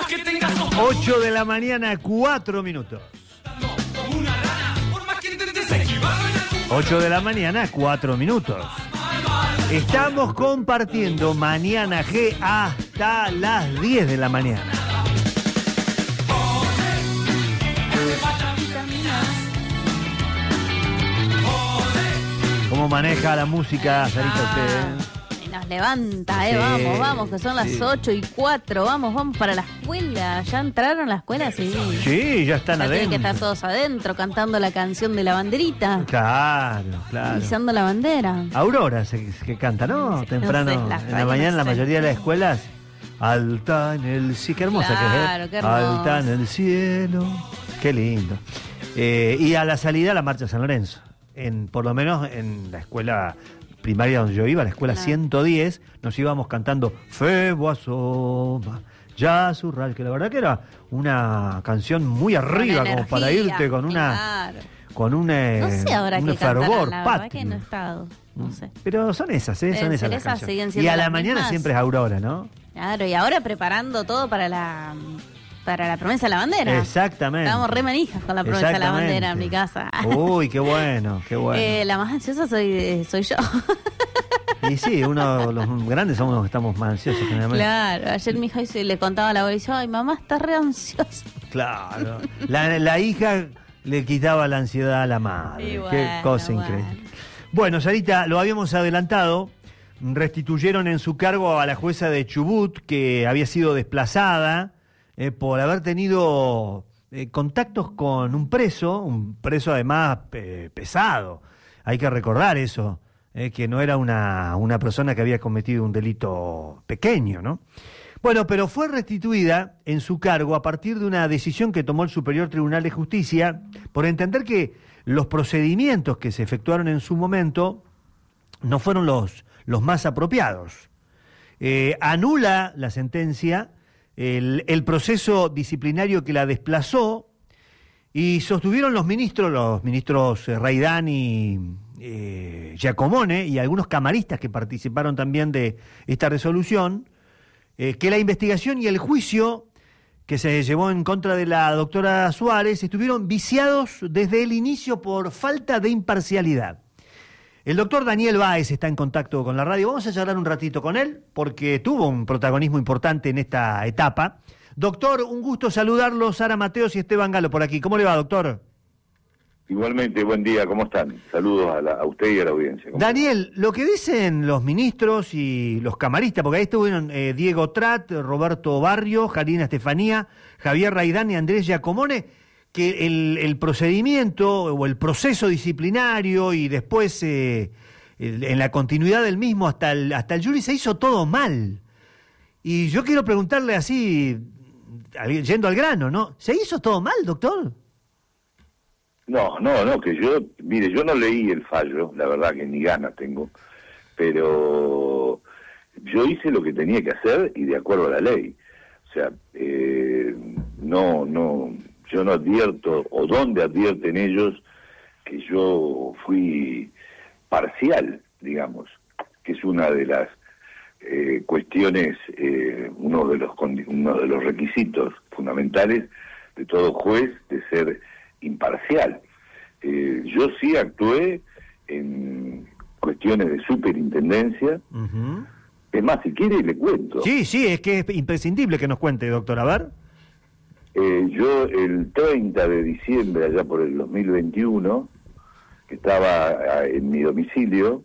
8 de la mañana, 4 minutos. 8 de la mañana, 4 minutos. Estamos compartiendo Mañana G hasta las 10 de la mañana. ¿Cómo maneja la música, Sarita, usted? Nos levanta, Sí, vamos, que son las 8:04, vamos para la escuela. ¿Ya entraron a la escuela? Sí. Sí, ya están Ya adentro. tienen que estar todos adentro cantando la canción de la banderita. Claro. Izando la bandera. Aurora que canta, ¿no? Sí, Temprano, no sé, en la mañana, en la mayoría de las escuelas. Alta en el cielo, qué hermosa Claro, que qué es. hermosa. Alta en el cielo, qué lindo. Y a la salida la marcha San Lorenzo. Por lo menos en la escuela primaria donde yo iba, la escuela 110, nos íbamos cantando Febo asoma, ya surral, que la verdad que era una canción muy arriba, Con como para energía, irte con una... claro. Con un No sé ahora un qué fervor cantarán, la verdad patrio. que no he estado, no sé. Pero son esas, son Deben esas ser las esas, canciones. siguen Y siendo a la las mañana mismas. siempre es Aurora, ¿no? Claro, y ahora preparando todo para la promesa de la bandera. Exactamente. Estamos re manijas con la promesa de la bandera en mi casa. Uy, qué bueno, qué bueno. La más ansiosa soy yo. Y sí, uno, los grandes somos los que estamos más ansiosos generalmente. Claro, ayer mi hija le contaba a la abuela y dice, ay, mamá está re ansiosa. Claro. La hija le quitaba la ansiedad a la madre. Y bueno, qué cosa increíble. Bueno, Sarita, lo habíamos adelantado. Restituyeron en su cargo a la jueza de Chubut, que había sido desplazada por haber tenido contactos con un preso además pesado. Hay que recordar eso, que no era una persona que había cometido un delito pequeño, ¿no? Bueno, pero fue restituida en su cargo a partir de una decisión que tomó el Superior Tribunal de Justicia por entender que los procedimientos que se efectuaron en su momento no fueron los más apropiados. Anula la sentencia el proceso disciplinario que la desplazó y sostuvieron los ministros Raidán y Giacomone y algunos camaristas que participaron también de esta resolución, que la investigación y el juicio que se llevó en contra de la doctora Suárez estuvieron viciados desde el inicio por falta de imparcialidad. El doctor Daniel Báez está en contacto con la radio. Vamos a charlar un ratito con él, porque tuvo un protagonismo importante en esta etapa. Doctor, un gusto saludarlo, Sara Mateos y Esteban Galo por aquí. ¿Cómo le va, doctor? Igualmente, buen día, ¿cómo están? Saludos a usted y a la audiencia. Daniel, lo que dicen los ministros y los camaristas, porque ahí estuvieron Diego Trat, Roberto Barrio, Jarina Estefanía, Javier Raidán y Andrés Giacomone, que el procedimiento o el proceso disciplinario y después en la continuidad del mismo hasta el jury se hizo todo mal. Y yo quiero preguntarle así, yendo al grano, ¿no? ¿Se hizo todo mal, doctor? No, mire, yo no leí el fallo, la verdad que ni ganas tengo, pero yo hice lo que tenía que hacer y de acuerdo a la ley. O sea, yo no advierto, o dónde advierten ellos que yo fui parcial, digamos, que es una de las cuestiones, uno de los requisitos fundamentales de todo juez de ser imparcial. Yo sí actué en cuestiones de superintendencia. Uh-huh. Es más, si quiere le cuento. Sí, es que es imprescindible que nos cuente, doctor. A ver. Yo el 30 de diciembre, allá por el 2021, que estaba en mi domicilio,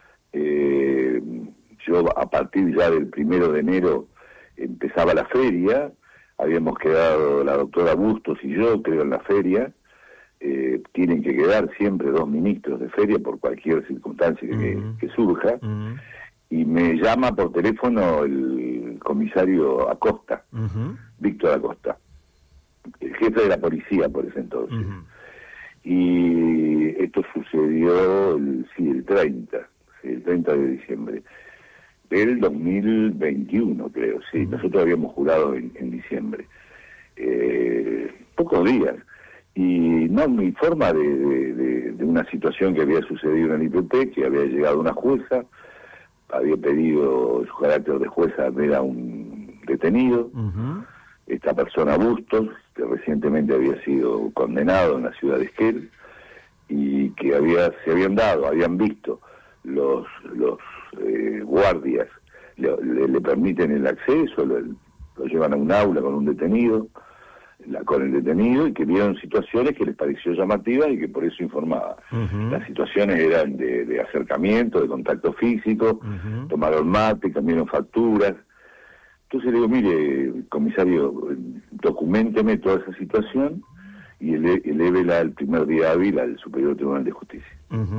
yo a partir ya del 1 de enero empezaba la feria, habíamos quedado la doctora Bustos y yo, creo, en la feria. Tienen que quedar siempre 2 ministros de feria por cualquier circunstancia que surja. Uh-huh. Y me llama por teléfono el comisario Acosta, Uh-huh. Víctor Acosta, el jefe de la policía por ese entonces. Uh-huh. Y esto sucedió el 30 de diciembre del 2021, creo, sí. Uh-huh. Nosotros habíamos jurado en diciembre. Pocos días. Y no me informa de una situación que había sucedido en el IPP, que había llegado una jueza, había pedido su carácter de jueza ver a un detenido. Uh-huh. esta persona Bustos, que recientemente había sido condenado en la ciudad de Esquel, y que habían visto los guardias, le permiten el acceso, lo llevan a un aula con un detenido, con el detenido, y que vieron situaciones que les pareció llamativas y que por eso informaba. Las situaciones eran de acercamiento, de contacto físico, tomaron mate, cambiaron facturas. Entonces le digo, mire, comisario, documénteme toda esa situación y elévela el primer día hábil al Superior Tribunal de Justicia.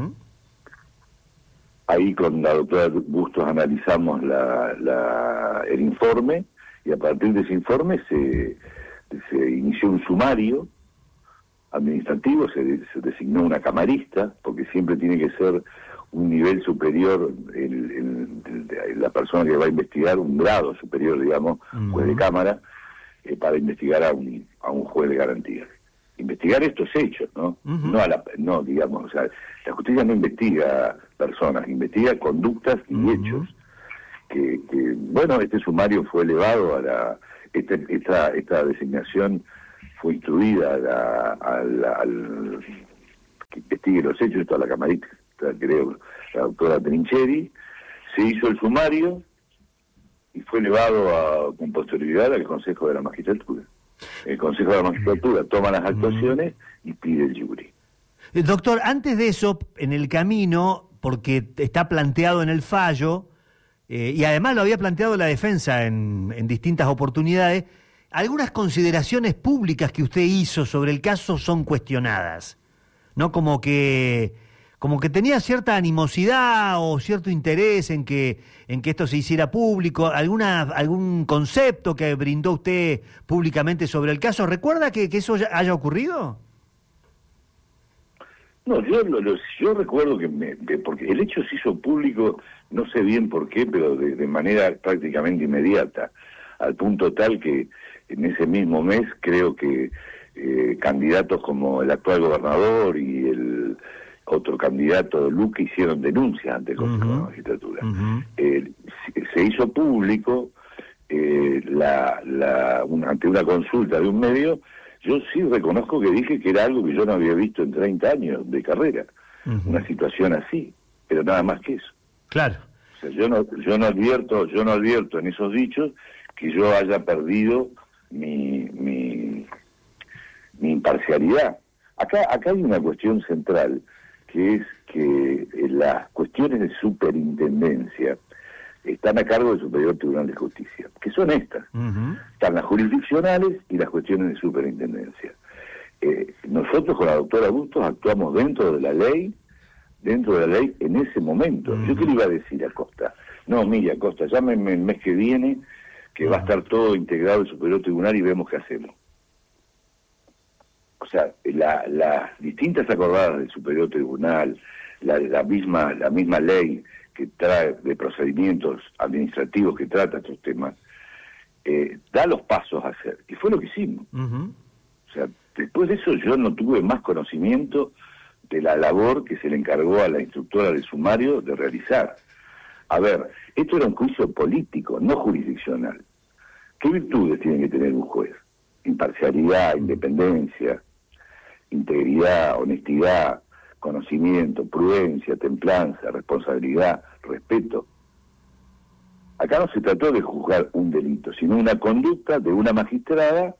Ahí con la doctora Bustos analizamos el informe, y a partir de ese informe se inició un sumario administrativo, se designó una camarista, porque siempre tiene que ser un nivel superior, la persona que va a investigar, un grado superior, digamos, juez de cámara, para investigar a un juez de garantía. Investigar estos hechos, ¿no? No, digamos, o sea, la justicia no investiga personas, investiga conductas y hechos. Que bueno, este sumario fue elevado a esta designación fue instruida al que investigue los hechos, esto a la camarita, creo, la doctora Trincheri, se hizo el sumario y fue elevado con posterioridad al Consejo de la Magistratura. El Consejo de la Magistratura toma las actuaciones y pide el jury. Doctor, antes de eso, en el camino, porque está planteado en el fallo, y además lo había planteado la defensa en distintas oportunidades, algunas consideraciones públicas que usted hizo sobre el caso son cuestionadas, ¿no? Como que tenía cierta animosidad o cierto interés en que esto se hiciera público, algún concepto que brindó usted públicamente sobre el caso. ¿Recuerda que eso haya ocurrido? No, yo recuerdo que porque el hecho se hizo público, no sé bien por qué, pero de manera prácticamente inmediata, al punto tal que en ese mismo mes creo que candidatos como el actual gobernador y el otro candidato, Luque, hicieron denuncias ante el Consejo de la Magistratura. Se hizo público ante una consulta de un medio. Yo sí reconozco que dije que era algo que yo no había visto en 30 años de carrera, una situación así, pero nada más que eso. Claro. O sea, yo no advierto en esos dichos que yo haya perdido mi imparcialidad. Acá hay una cuestión central, que es que las cuestiones de superintendencia están a cargo del Superior Tribunal de Justicia, que son estas. Están las jurisdiccionales y las cuestiones de superintendencia. Nosotros con la doctora Bustos actuamos dentro de la ley en ese momento. ¿Yo qué le iba a decir a Costa? No, mire, Costa, llámenme el mes que viene, que va a estar todo integrado el Superior Tribunal y vemos qué hacemos. O sea, las distintas acordadas del Superior Tribunal, la misma ley que trae de procedimientos administrativos que trata estos temas, da los pasos a hacer. Y fue lo que hicimos. O sea, después de eso yo no tuve más conocimiento de la labor que se le encargó a la instructora del sumario de realizar. A ver, esto era un juicio político, no jurisdiccional. ¿Qué virtudes tiene que tener un juez? Imparcialidad, independencia, integridad, honestidad, conocimiento, prudencia, templanza, responsabilidad, respeto. Acá no se trató de juzgar un delito, sino una conducta de una magistrada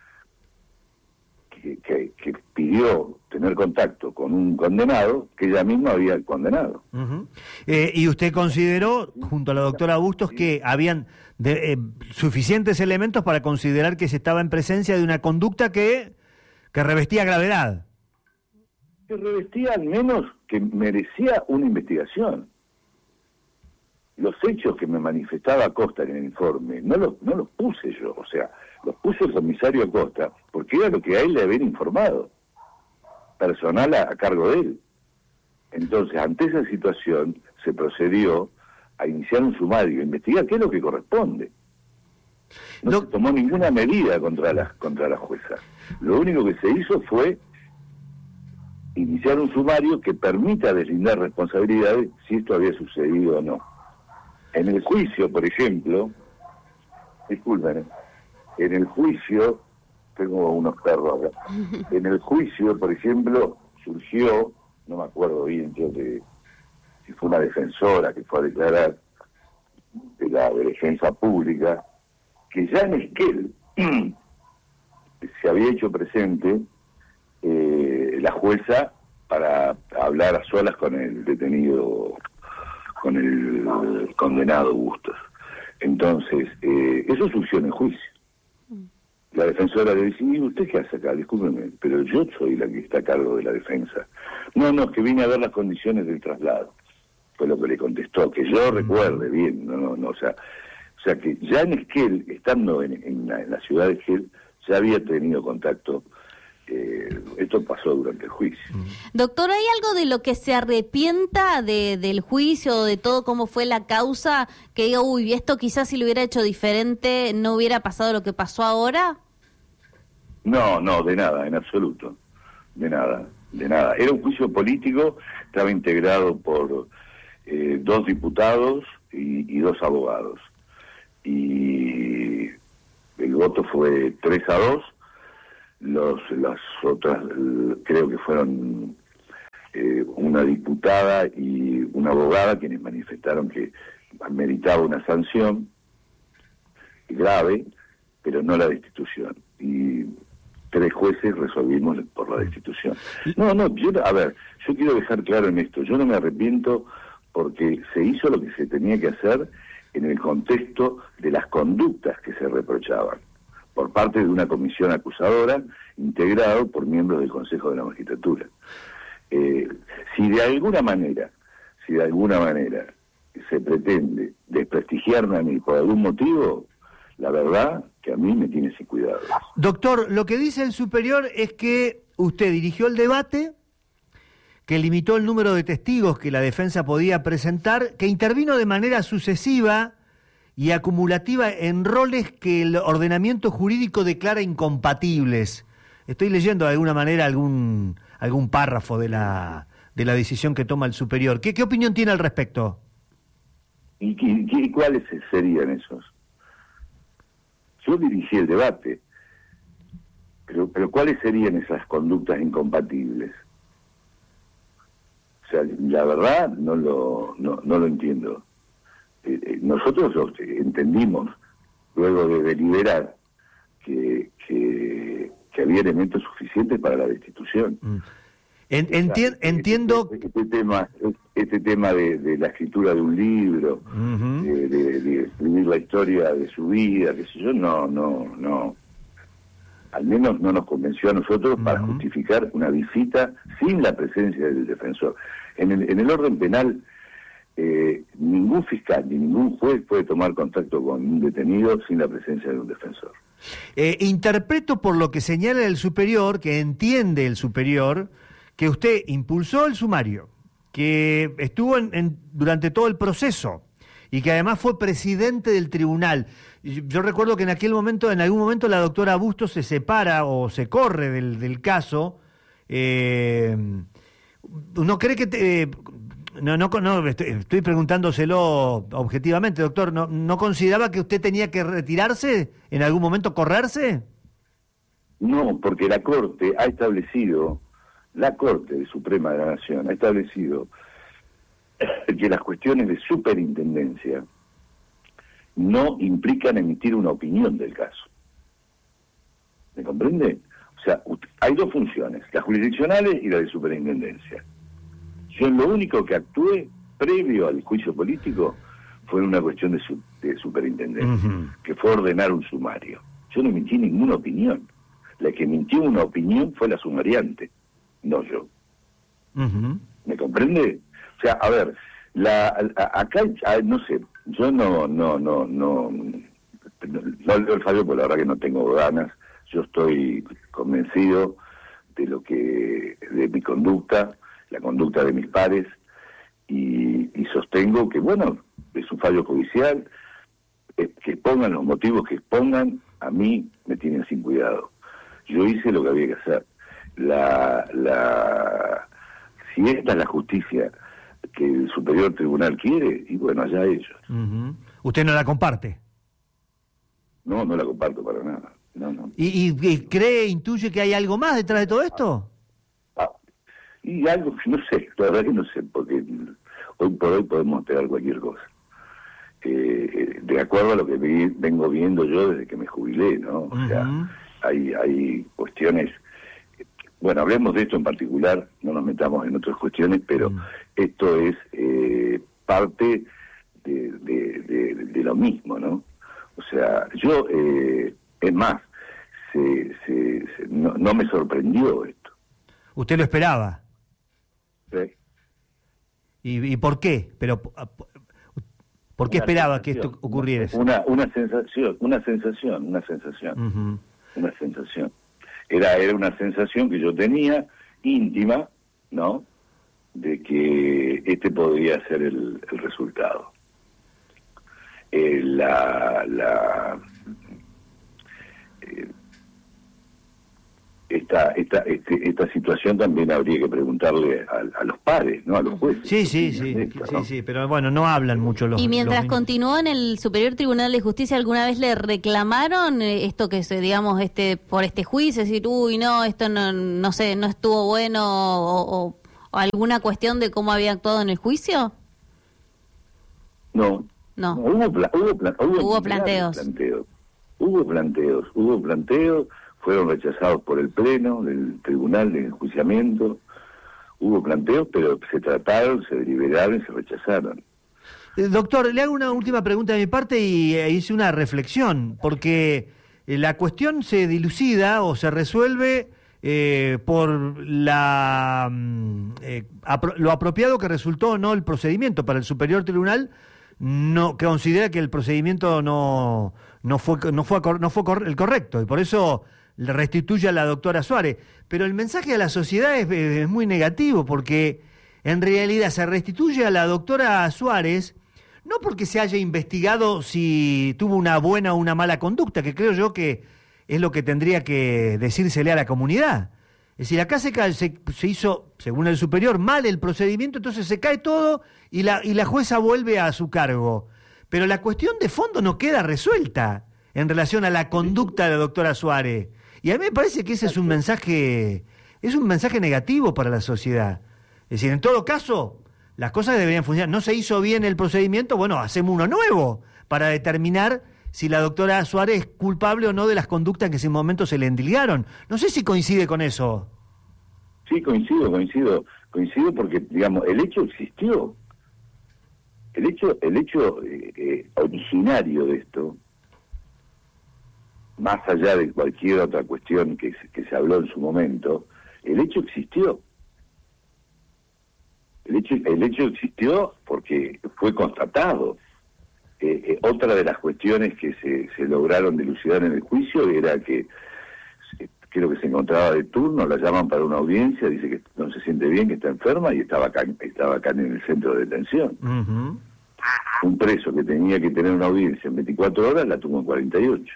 que pidió tener contacto con un condenado que ella misma había condenado. Y usted consideró, junto a la doctora Bustos, que habían suficientes elementos para considerar que se estaba en presencia de una conducta que revestía gravedad. Que revestía, al menos, que merecía una investigación. Los hechos que me manifestaba Acosta en el informe no los puse yo, o sea, los puso el comisario Acosta, porque era lo que a él le habían informado, personal a cargo de él. Entonces, ante esa situación, se procedió a iniciar un sumario, a investigar qué es lo que corresponde. No se tomó ninguna medida contra la jueza. Lo único que se hizo fue iniciar un sumario que permita deslindar responsabilidades si esto había sucedido o no. En el juicio, por ejemplo, disculpen, en el juicio, tengo unos perros acá, en el juicio, por ejemplo, surgió, no me acuerdo bien, si fue una defensora que fue a declarar de la defensa pública, que ya en Esquel se había hecho presente la jueza para hablar a solas con el detenido, con el condenado Bustos. Entonces, eso surgió en el juicio. La defensora le dice, ¿y usted qué hace acá? Discúlpeme, pero yo soy la que está a cargo de la defensa. No, es que vine a ver las condiciones del traslado. Fue lo que le contestó, que yo recuerde bien, o sea que ya en Esquel, estando en la ciudad de Esquel, ya había tenido contacto. Esto pasó durante el juicio. Doctor, ¿hay algo de lo que se arrepienta del juicio, de todo cómo fue la causa, que diga, uy, esto quizás si lo hubiera hecho diferente no hubiera pasado lo que pasó ahora? No, de nada, en absoluto. De nada. Era un juicio político, estaba integrado por 2 diputados y 2 abogados. Y el voto fue 3-2. Las otras, creo que fueron una diputada y una abogada quienes manifestaron que meritaba una sanción grave, pero no la destitución. Y 3 jueces resolvimos por la destitución. Yo quiero dejar claro en esto, yo no me arrepiento porque se hizo lo que se tenía que hacer en el contexto de las conductas que se reprochaban por parte de una comisión acusadora integrado por miembros del Consejo de la Magistratura. Si de alguna manera se pretende desprestigiarme a mí por algún motivo, la verdad que a mí me tiene sin cuidado. Doctor, lo que dice el superior es que usted dirigió el debate, que limitó el número de testigos que la defensa podía presentar, que intervino de manera sucesiva y acumulativa en roles que el ordenamiento jurídico declara incompatibles. Estoy leyendo de alguna manera algún párrafo de la decisión que toma el superior. ¿Qué opinión tiene al respecto? ¿Y cuáles serían esos? Yo dirigí el debate, pero ¿cuáles serían esas conductas incompatibles? O sea, la verdad no lo entiendo. Nosotros entendimos, luego de deliberar, que había elementos suficientes para la destitución. Entiendo. Este tema de la escritura de un libro, de escribir la historia de su vida, qué sé yo, no. Al menos no nos convenció a nosotros para justificar una visita sin la presencia del defensor. En el orden penal, ningún fiscal ni ningún juez puede tomar contacto con un detenido sin la presencia de un defensor. Interpreto por lo que señala el superior, que entiende el superior, que usted impulsó el sumario, que estuvo durante todo el proceso y que además fue presidente del tribunal. Yo recuerdo que en algún momento la doctora Bustos se separa o se corre del caso. ¿No cree que estoy preguntándoselo objetivamente, doctor, ¿no consideraba que usted tenía que retirarse, en algún momento correrse? No, porque la Corte Suprema de la Nación ha establecido que las cuestiones de superintendencia no implican emitir una opinión del caso. ¿Me comprende? O sea, hay 2 funciones, las jurisdiccionales y la de superintendencia. Yo lo único que actué previo al juicio político fue una cuestión de superintendencia, que fue ordenar un sumario. Yo no emití ninguna opinión. La que emitió una opinión fue la sumariante, no yo. ¿Me comprende? O sea, a ver, acá, no sé, yo no leo el fallo porque la verdad que no tengo ganas. Yo estoy convencido de mi conducta, la conducta de mis pares, y sostengo que, bueno, es un fallo judicial, que expongan los motivos que expongan, a mí me tienen sin cuidado. Yo hice lo que había que hacer. Si esta es la justicia que el superior tribunal quiere, y bueno, allá ellos. ¿Usted no la comparte? no la comparto para nada. No. ¿Y cree, intuye que hay algo más detrás de todo esto? Y algo que no sé, la verdad que no sé, porque hoy por hoy podemos esperar cualquier cosa. De acuerdo a lo que vengo viendo yo desde que me jubilé, ¿no? O sea, hay cuestiones. Bueno, hablemos de esto en particular, no nos metamos en otras cuestiones, pero esto es parte de lo mismo, ¿no? O sea, yo, es más, no me sorprendió esto. ¿Usted lo esperaba? ¿Sí? ¿Y por qué? Pero ¿por qué esperaba que esto ocurriera? Una sensación. Era una sensación que yo tenía, íntima, ¿no?, de que este podría ser el resultado. Esta situación también habría que preguntarle a los pares, ¿no?, a los jueces. Sí, pero bueno, no hablan mucho los... Y mientras continuó en el Superior Tribunal de Justicia, ¿alguna vez le reclamaron esto que se, digamos, por este juicio? Es decir, uy, no, esto no sé, no estuvo bueno, o alguna cuestión de cómo había actuado en el juicio? No. Hubo planteos. Hubo planteos, fueron rechazados por el Pleno del Tribunal de Enjuiciamiento, hubo planteos, pero se trataron, se deliberaron y se rechazaron. Doctor, le hago una última pregunta de mi parte y hice una reflexión, porque la cuestión se dilucida o se resuelve por lo apropiado que resultó o no el procedimiento. Para el Superior Tribunal, no, que considera que el procedimiento no fue el correcto, y por eso le restituye a la doctora Suárez. Pero el mensaje a la sociedad es muy negativo, porque en realidad se restituye a la doctora Suárez no porque se haya investigado si tuvo una buena o una mala conducta, que creo yo que es lo que tendría que decírsele a la comunidad. Es decir, acá se hizo, según el superior, mal el procedimiento, entonces se cae todo y la jueza vuelve a su cargo. Pero la cuestión de fondo no queda resuelta en relación a la conducta de la doctora Suárez. Y a mí me parece que ese es un mensaje negativo para la sociedad. Es decir, en todo caso, las cosas deberían funcionar. No se hizo bien el procedimiento, bueno, hacemos uno nuevo para determinar si la doctora Suárez es culpable o no de las conductas que en ese momento se le endilgaron. No sé si coincide con eso. Sí, coincido porque, digamos, el hecho existió. El hecho originario de esto, más allá de cualquier otra cuestión que se habló en su momento, el hecho existió. El hecho existió porque fue constatado. Otra de las cuestiones que se lograron dilucidar en el juicio era que creo que se encontraba de turno, la llaman para una audiencia, dice que no se siente bien, que está enferma, y estaba acá en el centro de detención. Uh-huh. Un preso que tenía que tener una audiencia en 24 horas la tuvo en 48.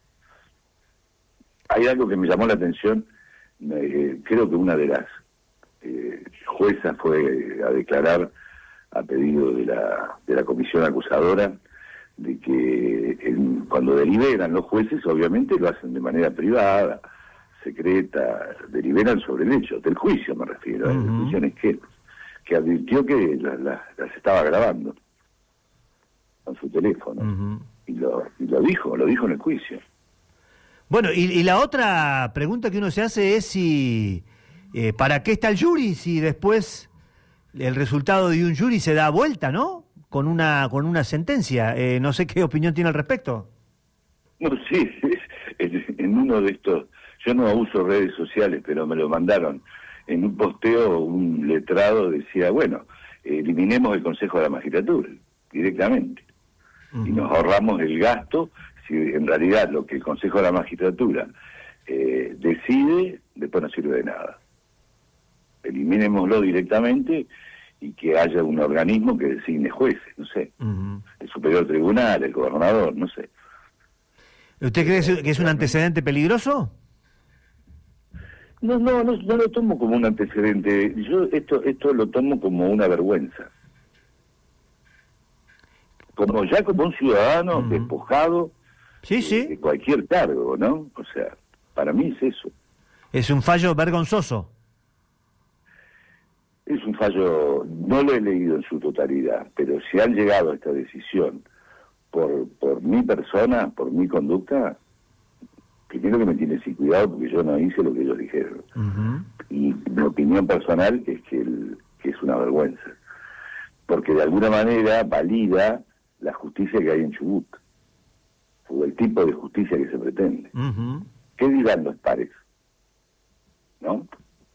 Hay algo que me llamó la atención, creo que una de las juezas fue a declarar a pedido de la comisión acusadora de que cuando deliberan los jueces, obviamente lo hacen de manera privada, secreta, deliberan sobre el hecho, del juicio me refiero, de cuestiones que advirtió que las estaba grabando con su teléfono, y lo dijo en el juicio. Bueno, y la otra pregunta que uno se hace es si ¿para qué está el jury si después el resultado de un jury se da vuelta, ¿no? Con una sentencia. No sé qué opinión tiene al respecto. No, sí, en uno de estos, yo no uso redes sociales, pero me lo mandaron. En un posteo, un letrado decía, bueno, eliminemos el Consejo de la Magistratura directamente. Y nos ahorramos el gasto, si en realidad lo que el Consejo de la Magistratura decide, después no sirve de nada. Eliminémoslo directamente y que haya un organismo que designe jueces, no sé, el Superior Tribunal, el gobernador, no sé. ¿Usted cree que es un antecedente peligroso? No lo tomo como un antecedente. Yo esto lo tomo como una vergüenza. Como un ciudadano despojado de cualquier cargo, ¿no? O sea, para mí es eso. Es un fallo vergonzoso. Es un fallo, no lo he leído en su totalidad, pero si han llegado a esta decisión por mi persona, por mi conducta, primero que me tiene sin cuidado porque yo no hice lo que ellos dijeron. Y mi opinión personal es que es una vergüenza, porque de alguna manera valida la justicia que hay en Chubut, o el tipo de justicia que se pretende. ¿Qué dirán los pares? ¿No?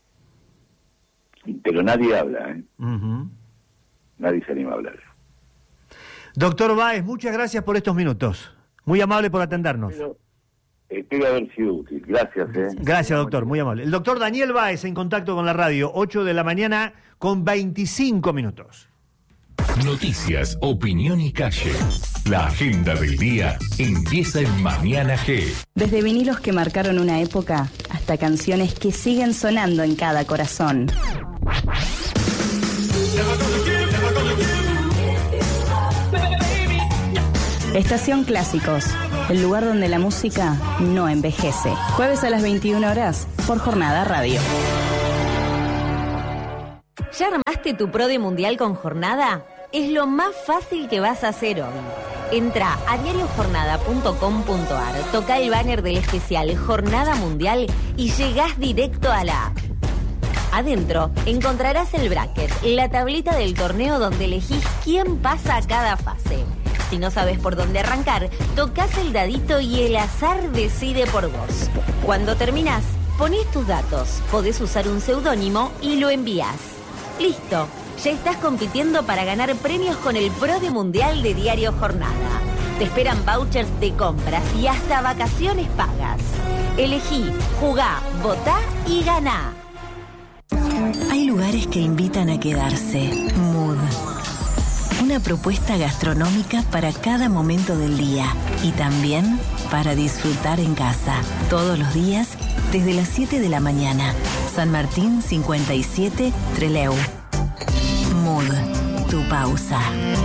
Pero nadie habla, ¿eh? Nadie se anima a hablar. Doctor Báez, muchas gracias por estos minutos. Muy amable por atendernos. Espero haber sido útil. Gracias, ¿eh? Gracias, doctor, muy amable. El doctor Daniel Báez en contacto con la radio, 8 de la mañana con 25 minutos. Noticias, opinión y calle. La agenda del día empieza en Mañana G. Desde vinilos que marcaron una época hasta canciones que siguen sonando en cada corazón. Estación Clásicos, el lugar donde la música no envejece. Jueves a las 21 horas por Jornada Radio. ¿Ya armaste tu Pro de Mundial con Jornada? Es lo más fácil que vas a hacer hoy. Entra a diariojornada.com.ar, toca el banner del especial Jornada Mundial y llegás directo a la app. Adentro encontrarás el bracket, la tablita del torneo donde elegís quién pasa a cada fase. Si no sabes por dónde arrancar, tocas el dadito y el azar decide por vos. Cuando terminás, ponés tus datos, podés usar un seudónimo y lo envías. ¡Listo! Ya estás compitiendo para ganar premios con el Pro de Mundial de Diario Jornada. Te esperan vouchers de compras y hasta vacaciones pagas. Elegí, jugá, votá y ganá. Hay lugares que invitan a quedarse. Mood. Una propuesta gastronómica para cada momento del día y también para disfrutar en casa. Todos los días desde las 7 de la mañana. San Martín 57, Trelew. Mood, tu pausa.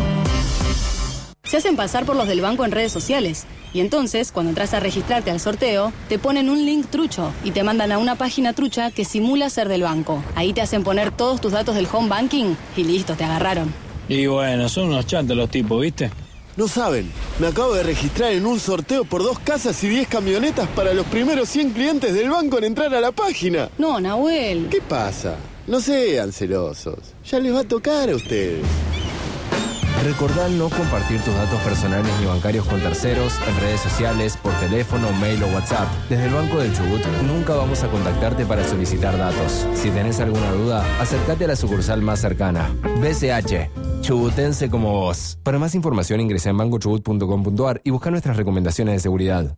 Se hacen pasar por los del banco en redes sociales. Y entonces, cuando entras a registrarte al sorteo, te ponen un link trucho y te mandan a una página trucha que simula ser del banco. Ahí te hacen poner todos tus datos del home banking y listo, te agarraron. Y bueno, son unos chantos los tipos, ¿viste? No saben, me acabo de registrar en un sorteo por 2 casas y 10 camionetas para los primeros 100 clientes del banco en entrar a la página. No, Nahuel. ¿Qué pasa? No sean celosos, ya les va a tocar a ustedes. Recordá no compartir tus datos personales ni bancarios con terceros, en redes sociales, por teléfono, mail o WhatsApp. Desde el Banco del Chubut nunca vamos a contactarte para solicitar datos. Si tenés alguna duda, acércate a la sucursal más cercana. BCH, chubutense como vos. Para más información ingresa en bancochubut.com.ar y busca nuestras recomendaciones de seguridad.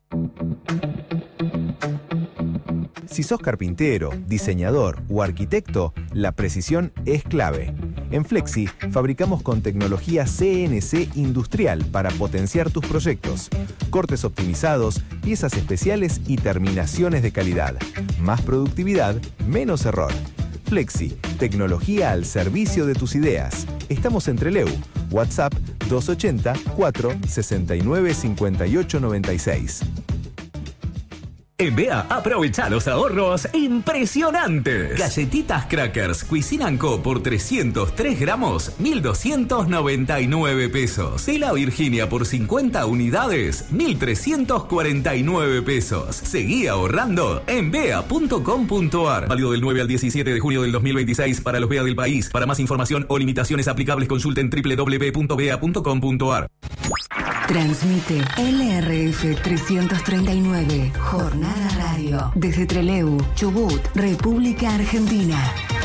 Si sos carpintero, diseñador o arquitecto, la precisión es clave. En Flexi fabricamos con tecnología CNC industrial para potenciar tus proyectos. Cortes optimizados, piezas especiales y terminaciones de calidad. Más productividad, menos error. Flexi, tecnología al servicio de tus ideas. Estamos en Trelew. WhatsApp 280 4 69 58 96. En BEA, aprovecha los ahorros impresionantes. Galletitas Crackers Cuisine & Co por 303 gramos, 1.299 pesos. Tela Virginia por 50 unidades, 1.349 pesos. Seguí ahorrando en bea.com.ar. Válido del 9 al 17 de junio del 2026 para los BEA del país. Para más información o limitaciones aplicables, consulten www.bea.com.ar. Transmite LRF 339, Jornada Radio, desde Trelew, Chubut, República Argentina.